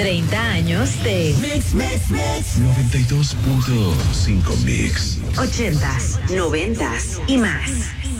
30 años de Mix, Mix, Mix. 92.5 Mix. 80s, 90s y más.